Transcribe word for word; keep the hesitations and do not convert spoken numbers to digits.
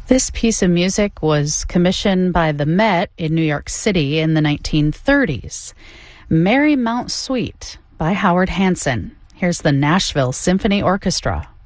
This piece of music was commissioned by the Met in New York City in the nineteen thirties. Marymount Suite by Howard Hanson. Here's the Nashville Symphony Orchestra.